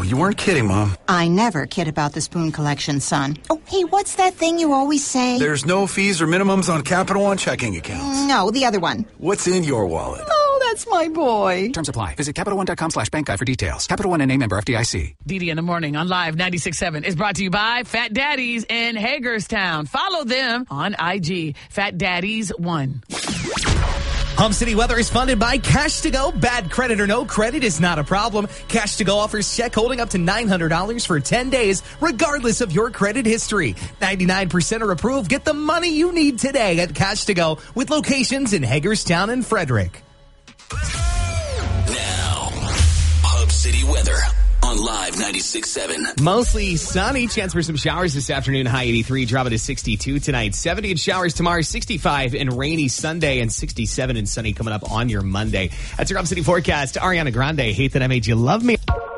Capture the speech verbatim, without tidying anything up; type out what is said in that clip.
you weren't kidding, Mom. I never kid about the spoon collection, son. Oh, hey, what's that thing you always say? There's no fees or minimums on Capital One checking accounts. No, the other one. What's in your wallet? Oh, that's my boy. Terms apply. Visit CapitalOne.com slash bank guide for details. Capital One and a member F D I C. Didi in the Morning on Live ninety-six point seven is brought to you by Fat Daddies in Hagerstown. Follow them on I G, Fat Daddies one. Hum City Weather is funded by Cash to Go. Bad credit or no credit is not a problem. Cash to Go offers check holding up to nine hundred dollars for ten days, regardless of your credit history. ninety-nine percent are approved. Get the money you need today at Cash to Go with locations in Hagerstown and Frederick. Now, Hub City Weather on Live ninety-six point seven. Mostly sunny. Chance for some showers this afternoon. High eighty-three. Drop it to sixty-two tonight. seventy and showers tomorrow. sixty-five and rainy Sunday. And sixty-seven and sunny coming up on your Monday. That's your Hub City forecast. Ariana Grande, Hate That I Made You Love Me.